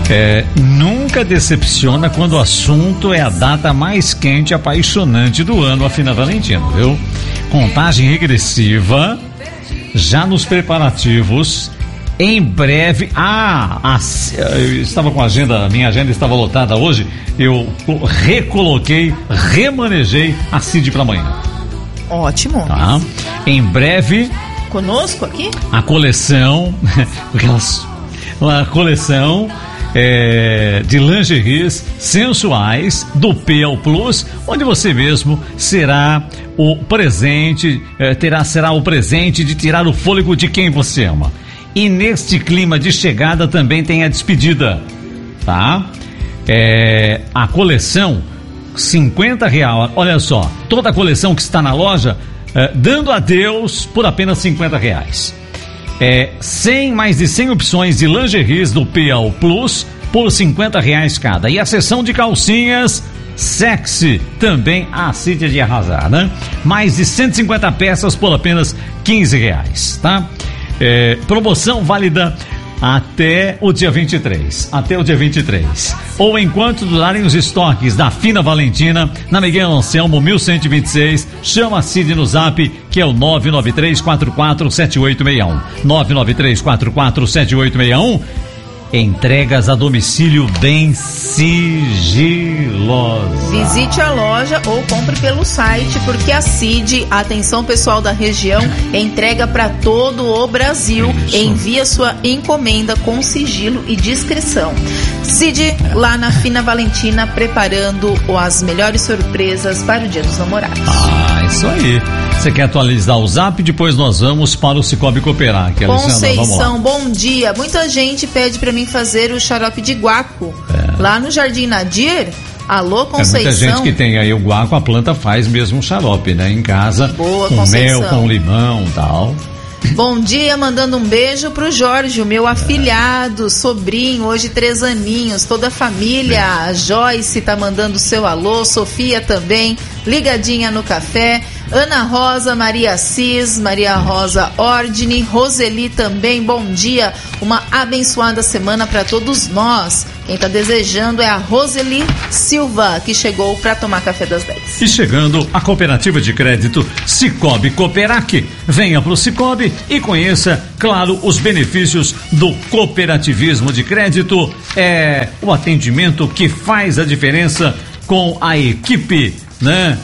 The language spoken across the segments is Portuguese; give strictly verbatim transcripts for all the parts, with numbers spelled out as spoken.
É, nunca decepciona quando o assunto é a data mais quente e apaixonante do ano, a Fina Valentina, viu? Contagem regressiva, já nos preparativos. Em breve, ah, a, eu estava com a agenda, a minha agenda estava lotada hoje, eu recoloquei, remanejei a Cid para amanhã. Ótimo. Tá? Em breve. Conosco aqui? A coleção, a coleção é, de lingeries sensuais do P L Plus, onde você mesmo será o presente, é, terá, será o presente de tirar o fôlego de quem você ama. E neste clima de chegada também tem a despedida, tá? É, a coleção, cinquenta reais, olha só, toda a coleção que está na loja, é, dando adeus por apenas cinquenta reais. É, cem, mais de cem opções de lingeries do P L Plus por cinquenta reais cada. E a seção de calcinhas sexy também, a Cid é de arrasar, né? Mais de cento e cinquenta peças por apenas quinze reais, tá? É, promoção válida até o dia vinte e três. Até o dia vinte e três. Ou enquanto durarem os estoques da Fina Valentina, na Miguel Anselmo mil cento e vinte e seis. Chama a Cid no zap, que é o nove nove três quatro quatro sete oito seis um. nove nove três quatro quatro sete oito seis um. Entregas a domicílio bem sigilosas. Visite a loja ou compre pelo site, porque a Cid, atenção pessoal da região, entrega para todo o Brasil. Isso. Envia sua encomenda com sigilo e discrição. Cid, é. lá na Fina Valentina, preparando as melhores surpresas para o Dia dos Namorados. Ah, isso aí. Você quer atualizar o zap? Depois nós vamos para o Cicobi Cooperar. Conceição, bom dia. Muita gente pede para mim fazer o xarope de guaco. É. Lá no Jardim Nadir. Alô, Conceição. É muita gente que tem aí o guaco, a planta faz mesmo um xarope, né? Em casa. Boa, com Conceição. Mel, com limão e tal. Bom dia, mandando um beijo pro Jorge, o meu afilhado, sobrinho, hoje três aninhos, toda a família. A Joyce tá mandando seu alô, Sofia também, ligadinha no café. Ana Rosa, Maria Assis, Maria Rosa Ordine, Roseli também, bom dia, uma abençoada semana para todos nós. Quem está desejando é a Roseli Silva, que chegou para tomar café das dez. E chegando a cooperativa de crédito Cicobi Cooperac. Venha para o Cicobi e conheça, claro, os benefícios do cooperativismo de crédito. É o atendimento que faz a diferença com a equipe, né?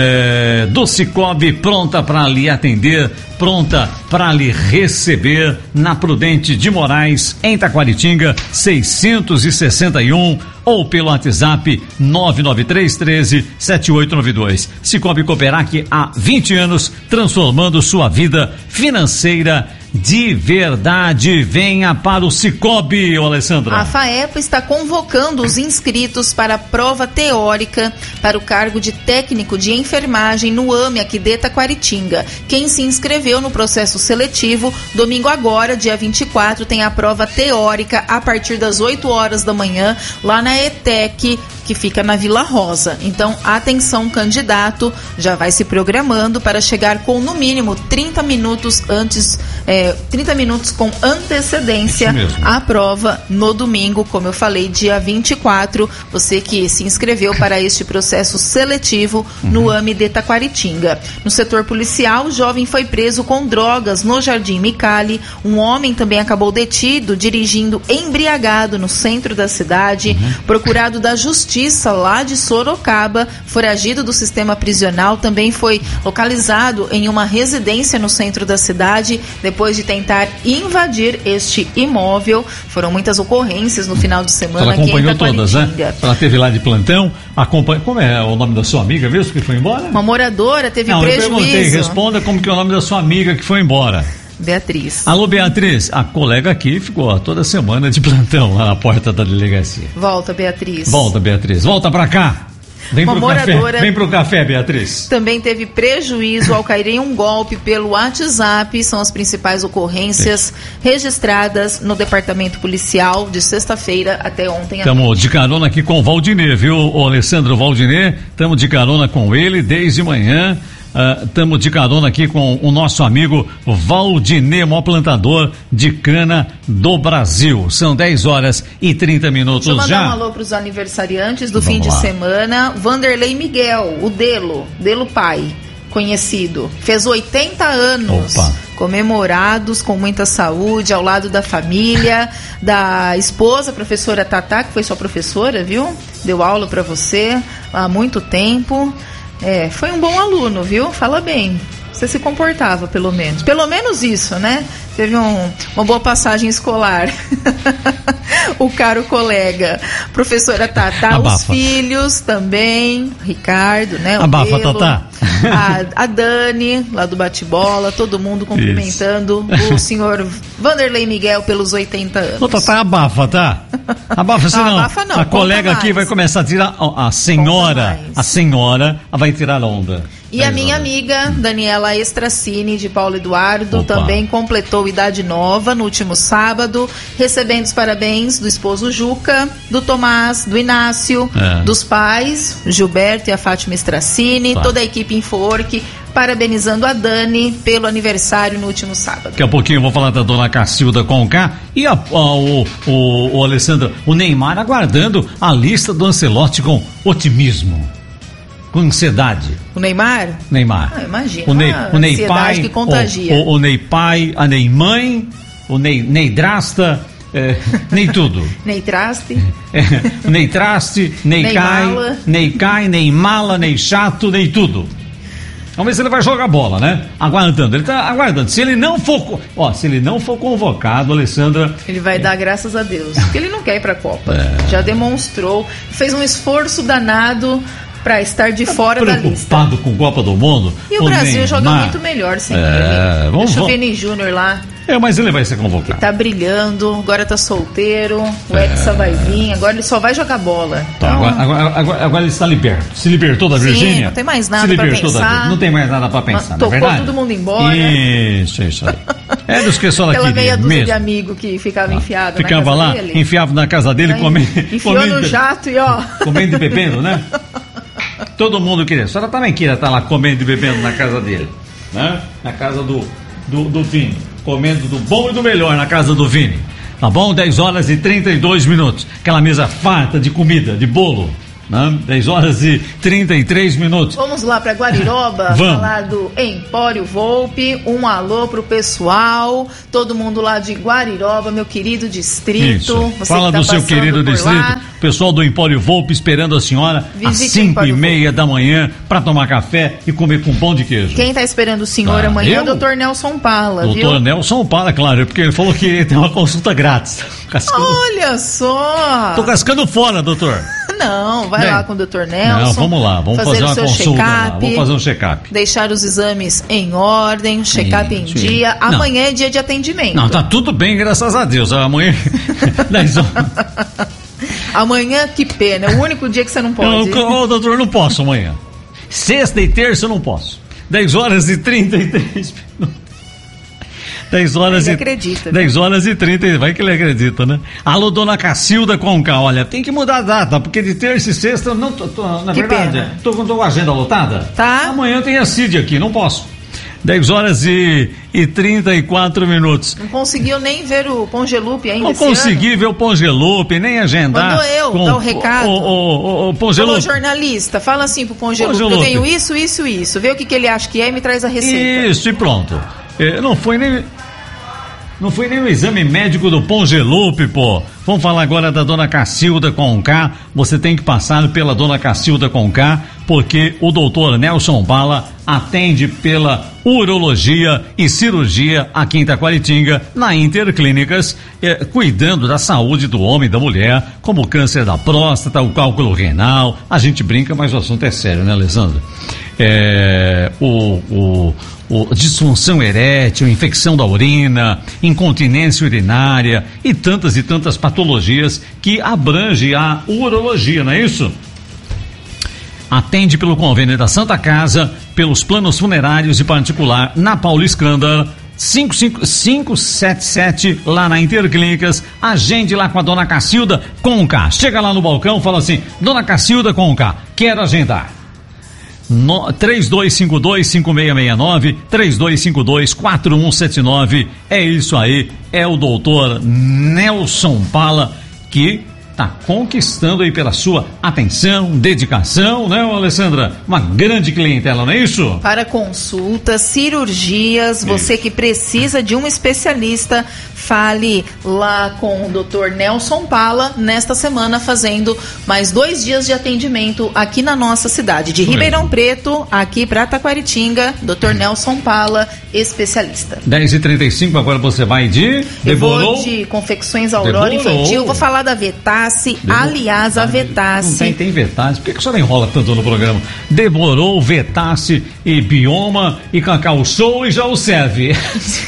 É, do Cicobi, pronta para lhe atender, pronta para lhe receber na Prudente de Moraes, em Taquaritinga, seiscentos e sessenta e um, ou pelo WhatsApp nove nove três um três sete oito nove dois. Cicobi Cooperac há vinte anos, transformando sua vida financeira de verdade. Venha para o Cicobi, Alessandra. A FAEPA está convocando os inscritos para a prova teórica para o cargo de técnico de enfermagem no AME aqui de Taquaritinga. Quem se inscreveu no processo seletivo, domingo agora, dia vinte e quatro, tem a prova teórica a partir das oito horas da manhã, lá na ETEC, que fica na Vila Rosa. Então, atenção, candidato, já vai se programando para chegar com no mínimo trinta minutos antes, é, trinta minutos com antecedência à prova no domingo, como eu falei, dia vinte e quatro. Você que se inscreveu para este processo seletivo uhum. no AME de Taquaritinga. No setor policial, o jovem foi preso com drogas no Jardim Micali. Um homem também acabou detido dirigindo embriagado no centro da cidade. Uhum. Procurado da Justiça lá de Sorocaba, foragido do sistema prisional, também foi localizado em uma residência no centro da cidade depois de tentar invadir este imóvel. Foram muitas ocorrências no final de semana. Ela acompanhou todas, né? Ela teve lá de plantão, acompanha... Como é o nome da sua amiga mesmo que foi embora? Uma moradora teve Não, prejuízo. Eu perguntei, responda como que é o nome da sua amiga que foi embora. Beatriz. Alô, Beatriz, a colega aqui ficou ó, toda semana de plantão lá na porta da delegacia. Volta, Beatriz. Volta, Beatriz. Volta pra cá. Vem Uma pro moradora café. Vem pro café, Beatriz. Também teve prejuízo ao cair em um golpe pelo WhatsApp. São as principais ocorrências é. registradas no departamento policial de sexta-feira até ontem. Estamos de carona aqui com o Valdinê, viu, o Alessandro Valdinê? Estamos de carona com ele desde manhã. Estamos uh, de carona aqui com o nosso amigo Valdinei, maior plantador de cana do Brasil. São dez horas e trinta minutos. Deixa eu já. mandar um alô para os aniversariantes do Vamos fim lá. de semana. Vanderlei Miguel, o Delo, Delo pai, conhecido. Fez oitenta anos. Opa. Comemorados com muita saúde, ao lado da família, da esposa, a professora Tatá, que foi sua professora, viu? Deu aula para você há muito tempo. É, foi um bom aluno, viu? Fala bem. Você se comportava, pelo menos. Pelo menos isso, né? Teve um, uma boa passagem escolar. O caro colega. Professora Tatá, Abafa. os filhos também. Ricardo, né? O Abafa, Belo, Tatá. A, a Dani, lá do bate-bola. Todo mundo cumprimentando Isso. o senhor Vanderlei Miguel pelos oitenta anos. Ô, Tatá, abafa, tá? Abafa, senão Não, abafa não, a conta colega mais. aqui vai começar a tirar. A senhora, mais. a senhora vai tirar onda. E a Dez minha horas. amiga Daniela Estracini, de Paulo Eduardo, Opa. também completou idade nova no último sábado, recebendo os parabéns do esposo Juca, do Tomás, do Inácio, É. dos pais, Gilberto e a Fátima Estracini, Tá. toda a equipe Inforc, parabenizando a Dani pelo aniversário no último sábado. Daqui a pouquinho eu vou falar da dona Cacilda Conká e a, a, o, o, o Alessandro, o Neymar aguardando a lista do Ancelotti com otimismo, com ansiedade. O Neymar? Neymar. Ah, imagina, O Ney, uma o Ney ansiedade pai, que contagia. O, o, o Ney pai, a Ney mãe, o Ney, Neydrasta, é, Ney tudo. Ney Traste. É, Ney traste, Ney, Ney cai, mala. Ney cai, Ney mala, Ney chato, Ney tudo. Vamos ver se ele vai jogar bola, né? Aguardando, ele tá aguardando. Se ele não for, co- ó, se ele não for convocado, Alessandra, Ele vai dar graças a Deus, porque ele não quer ir pra Copa. É. Já demonstrou, fez um esforço danado pra estar de fora da lista. preocupado com Copa do Mundo. E o Brasil Neymar. joga muito melhor sem É, ele. vamos- Deixa o vamos- Vini Júnior lá, É, mas ele vai ser convocado. tá brilhando, agora tá solteiro, o Hexa vai vir, agora ele só vai jogar bola. É. Tá, Então, agora, agora, agora- agora ele está liberto. Se libertou da Sim, Virgínia. não tem mais nada se pra libertou da pensar. Virgínia. Não tem mais nada pra pensar, não é tocou verdade? todo mundo embora. Isso, isso aí. É dos que só aquela queria meia dúzia mesmo. de amigo que ficava enfiado Ficava na casa lá, dele. enfiava na casa dele, Aí, comendo, enfiou comendo, no jato e ó. comendo e bebendo, né? Todo mundo queria. A senhora também queria estar lá comendo e bebendo na casa dele, né? Na casa do, do, do Vini. Comendo do bom e do melhor na casa do Vini. Tá bom? dez horas e trinta e dois minutos. Aquela mesa farta de comida, de bolo. Né? dez horas e trinta e três minutos. Vamos lá para Guariroba, Vamos. falar do Empório Volpe. Um alô pro pessoal, todo mundo lá de Guariroba, meu querido distrito. Isso. Você Fala que tá do seu passando querido por distrito. lá. Pessoal do Empório Volpe esperando a senhora Visite às cinco e Empório meia da manhã para tomar café e comer com pão de queijo. Quem tá esperando o senhor Ah, amanhã é eu? o doutor Nelson Pala, Doutor viu? Nelson Pala, claro, porque ele falou que tem uma consulta grátis. Cascando, Olha só! tô cascando fora, doutor. Não, vai Bem, lá com o doutor Nelson. Não, vamos lá, vamos fazer, fazer o uma seu consulta lá. check-up, Vamos fazer um check-up. deixar os exames em ordem, check-up em Sim. dia. Não. Amanhã é dia de atendimento. Não, tá tudo bem, graças a Deus. Amanhã, dez horas. Amanhã, que pena, é o único dia que você não pode. Ô, ô, doutor, eu não posso amanhã. Sexta e terça eu não posso. dez horas e trinta e três minutos. dez horas Ele e acredita, dez horas e trinta, vai que ele acredita, né? Alô, dona Cacilda Conká, olha, tem que mudar a data, porque de terça e sexta eu não tô, tô na Que verdade, pena. tô, tô com a agenda lotada. Tá. Amanhã tem a C I D aqui, não posso. dez horas e, e trinta e quatro minutos. Não conseguiu nem ver o Pongelupe ainda Não esse ano? consegui ver o Pongelupe, nem agendar. Mandou eu com dar o recado. O, o, o, o Falou, Pongelupe. jornalista, fala assim pro Pongelupe, Pongelupe. eu tenho isso, isso, isso. Vê o que, que ele acha que é e me traz a receita. Isso, e pronto. É, não foi nem. Não foi nem o exame médico do Pongelupe, pô. Vamos falar agora da dona Cacilda Conká. Você tem que passar pela dona Cacilda Conká, porque o doutor Nelson Pala atende pela urologia e cirurgia aqui em Itaquaritinga, na Interclínicas, eh, cuidando da saúde do homem e da mulher, como o câncer da próstata, o cálculo renal. A gente brinca, mas o assunto é sério, né, Alessandro? É, o, o, o disfunção erétil, infecção da urina, incontinência urinária e tantas e tantas patologias que abrange a urologia, não é isso? Atende pelo convênio da Santa Casa, pelos planos funerários e particular na Paulo Escândalo, cinco cinco cinco sete sete lá na Interclínicas. Agende lá com a dona Cacilda Conká. Chega lá no balcão, fala assim: dona Cacilda Conká, quero agendar. No, três dois cinco dois, cinco seis seis nove, três dois cinco dois, quatro um sete nove. É isso aí, é o doutor Nelson Pala que está conquistando aí pela sua atenção, dedicação, né, Alessandra? Uma grande clientela, não é isso? Para consultas, cirurgias, isso. Você que precisa de um especialista, fale lá com o doutor Nelson Pala nesta semana, fazendo mais dois dias de atendimento aqui na nossa cidade, de isso Ribeirão mesmo. Preto, aqui para Taquaritinga, doutor Nelson Pala, especialista. dez e trinta e cinco, agora você vai de... Deborou? Eu vou de confecções Aurora Deborou. Infantil, vou falar da Vetasse. Aliás, a Vetasse. Não tem, tem Vetasse. Por que, que a senhora enrola tanto no programa? Deborou, Vetasse e Bioma e Cacau Show e já o serve.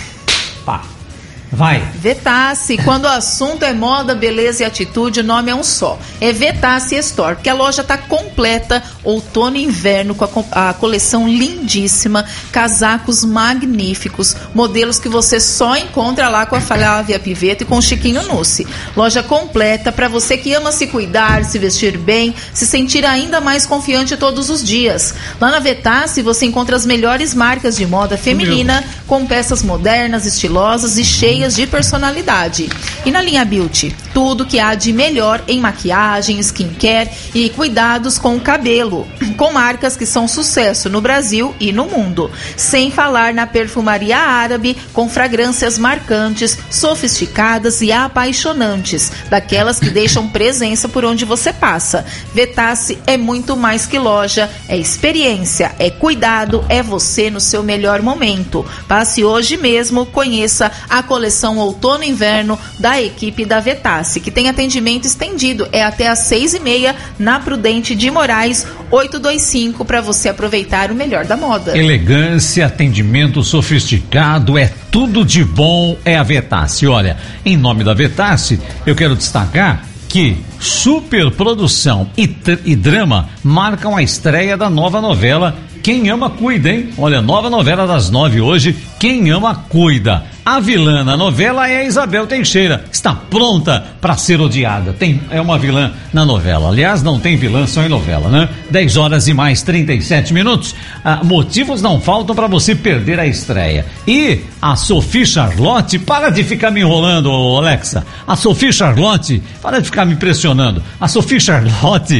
Pá. Vai. Vetasse, quando o assunto é moda, beleza e atitude, o nome é um só. É Vetasse Store, porque a loja está completa, outono e inverno, com a, a coleção lindíssima, casacos magníficos, modelos que você só encontra lá com a Flávia Piveto e com o Chiquinho Nussi. Loja completa para você que ama se cuidar, se vestir bem, se sentir ainda mais confiante todos os dias. Lá na Vetasse você encontra as melhores marcas de moda feminina, com peças modernas, estilosas e cheias de personalidade. E na linha Beauty, tudo que há de melhor em maquiagem, skincare e cuidados com o cabelo, com marcas que são sucesso no Brasil e no mundo. Sem falar na perfumaria árabe, com fragrâncias marcantes, sofisticadas e apaixonantes, daquelas que deixam presença por onde você passa. Vetasse é muito mais que loja, é experiência, é cuidado, é você no seu melhor momento. Passe hoje mesmo, conheça a coleção outono e inverno da equipe da Vetasse, que tem atendimento estendido, é até às seis e meia na Prudente de Moraes oitocentos e vinte e cinco, para você aproveitar o melhor da moda. Elegância, atendimento sofisticado, é tudo de bom, é a Vetasse. Olha, em nome da Vetasse, eu quero destacar que superprodução e, e drama marcam a estreia da nova novela Quem Ama Cuida, hein? Olha, nova novela das nove hoje, Quem Ama Cuida. A vilã na novela é a Isabel Teixeira, está pronta para ser odiada. Tem, é uma vilã na novela. Aliás, não tem vilã só em novela, né? dez horas e mais trinta e sete minutos. Ah, motivos não faltam para você perder a estreia. E a Sophie Charlotte, para de ficar me enrolando, Alexa. A Sophie Charlotte, para de ficar me pressionando. A Sophie Charlotte,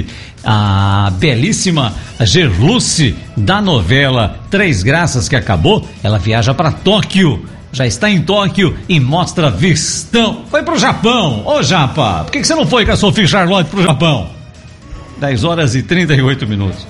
a belíssima Gerluce da novela Três Graças, que acabou, ela viaja para Tóquio. Já está em Tóquio e mostra vistão. Foi pro Japão. Ô, Japa, por que, que você não foi com a Sophie Charlotte pro Japão? dez horas e trinta e oito minutos.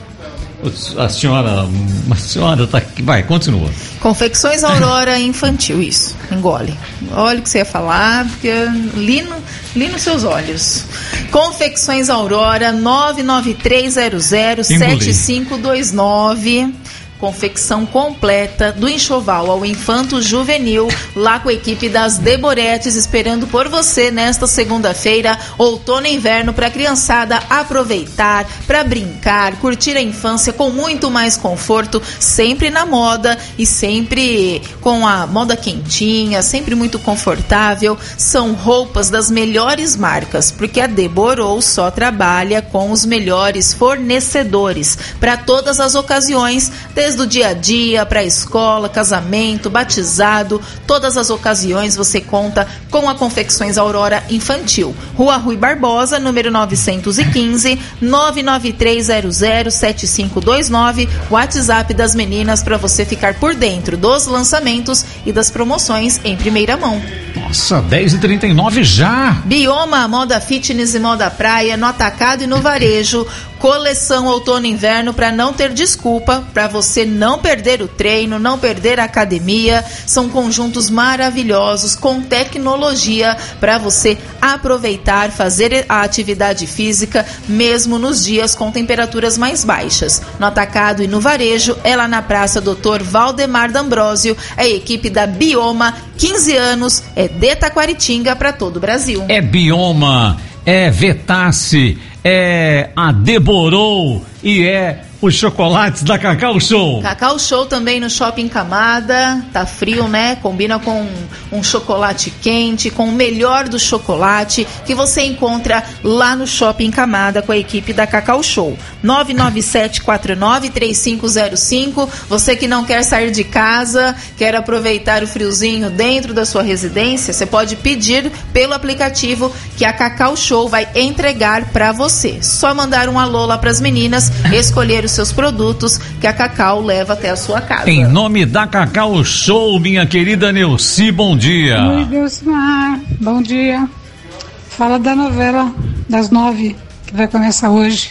A senhora, a senhora tá aqui. Vai, continua. Confecções Aurora Infantil, isso. Engole. Olha o que você ia falar, porque li, no, li nos seus olhos. Confecções Aurora nove nove três zero zero sete cinco dois nove. Confecção completa do enxoval ao infanto juvenil, lá com a equipe das Deboretes, esperando por você nesta segunda-feira, outono e inverno, para a criançada aproveitar, para brincar, curtir a infância com muito mais conforto, sempre na moda e sempre com a moda quentinha, sempre muito confortável. São roupas das melhores marcas, porque a Deborou só trabalha com os melhores fornecedores para todas as ocasiões, desde o dia a dia, para a escola, casamento, batizado, todas as ocasiões você conta com a Confecções Aurora Infantil. Rua Rui Barbosa, número novecentos e quinze, nove nove três zero zero sete cinco dois nove, WhatsApp das meninas, para você ficar por dentro dos lançamentos e das promoções em primeira mão. Nossa, dez e trinta e nove já! Bioma, moda fitness e moda praia, no atacado e no varejo. Coleção outono e inverno, para não ter desculpa, para você não perder o treino, não perder a academia. São conjuntos maravilhosos com tecnologia para você aproveitar, fazer a atividade física mesmo nos dias com temperaturas mais baixas. No atacado e no varejo, é lá na Praça doutor Valdemar D'Ambrosio, a equipe da Bioma, quinze anos, é de Taquaritinga para todo o Brasil. É Bioma, é Vetasse, é a Deborou e é os chocolates da Cacau Show. Cacau Show também no Shopping Camada. Tá frio, né? Combina com um chocolate quente, com o melhor do chocolate que você encontra lá no Shopping Camada com a equipe da Cacau Show. nove nove sete quatro nove três cinco zero cinco. Você que não quer sair de casa, quer aproveitar o friozinho dentro da sua residência, você pode pedir pelo aplicativo que a Cacau Show vai entregar para você. Só mandar um alô lá para as meninas, escolher os seus produtos que a Cacau leva até a sua casa. Em nome da Cacau Show, minha querida Neuci, bom dia. Oi, Deusmar, bom dia. Fala da novela das nove, que vai começar hoje.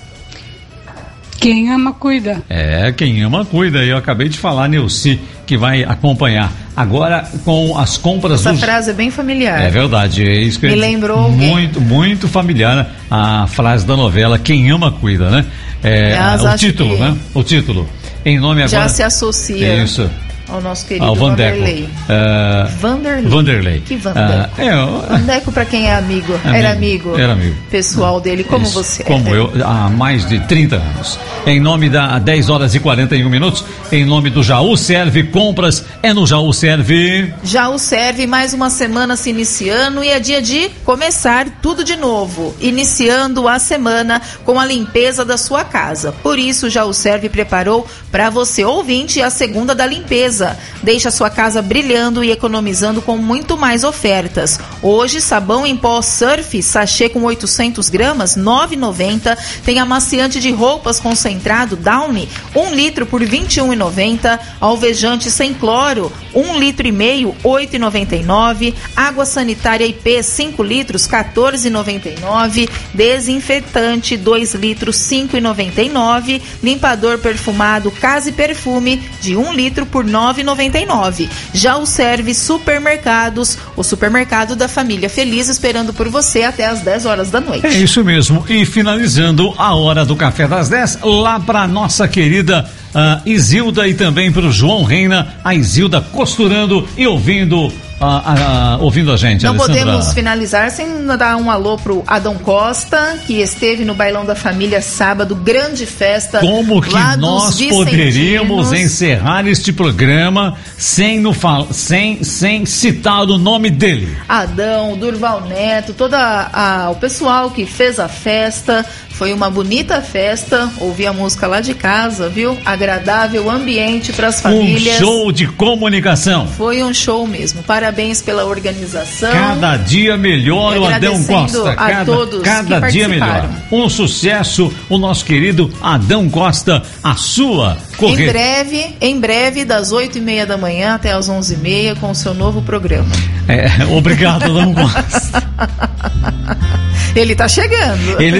Quem ama, cuida. É, quem ama, cuida. Eu acabei de falar, Neuci, que vai acompanhar. Agora, com as compras... Essa dos... frase é bem familiar. É verdade. É isso que Me eu... lembrou muito, muito familiar a frase da novela Quem ama, cuida, né? É, o título, que... né? O título. Em nome agora... Já se associa... Isso. Ao nosso querido ao Vandeco. Vanderlei. Uh, Vanderlei. Vanderlei. Que Vandeco? Uh, é, eu... Vandeco para quem é amigo. amigo. Era amigo. Era amigo. Pessoal dele, como Isso, você Como é. eu, há mais de trinta anos. Em nome da dez horas e quarenta e um minutos, em nome do Jaú Serve Compras, é no Jaú Serve. Jaú Serve, mais uma semana se iniciando e é dia de começar tudo de novo. Iniciando a semana com a limpeza da sua casa. Por isso, o Jaú Serve preparou para você, ouvinte, a segunda da limpeza. Deixa a sua casa brilhando e economizando com muito mais ofertas. Hoje, sabão em pó Surf, sachê com oitocentos gramas, nove reais e noventa centavos. Tem amaciante de roupas concentrado Downy, um litro por vinte e um reais e noventa centavos. Alvejante sem cloro, um litro e meio, oito reais e noventa e nove centavos. Água sanitária I P, cinco litros, quatorze reais e noventa e nove centavos. Desinfetante, dois litros, cinco reais e noventa e nove centavos. Limpador perfumado Casa e Perfume, de um litro por nove reais e noventa e nove centavos. Já o Serve Supermercados, o supermercado da família feliz, esperando por você até às dez horas da noite. É isso mesmo. E finalizando a hora do café das dez, lá para nossa querida uh, Isilda e também para o João Reina, a Isilda costurando e ouvindo Uh, uh, uh, ouvindo a gente. Não Alessandra. Podemos finalizar sem dar um alô pro Adão Costa, que esteve no Bailão da Família sábado, grande festa. Como que nós poderíamos encerrar este programa sem, no fal- sem, sem citar o nome dele? Adão, Durval Neto, todo o pessoal que fez a festa. Foi uma bonita festa, ouvi a música lá de casa, viu? Agradável ambiente para as famílias. Um show de comunicação. Foi um show mesmo. Parabéns pela organização. Cada dia melhor o Adão Costa. A cada todos cada que dia melhor. Um sucesso, o nosso querido Adão Costa, a sua corrida. Em breve, em breve, das oito e meia da manhã até as onze e meia, com o seu novo programa. É, obrigado, Adão Costa. Ele tá chegando. Ele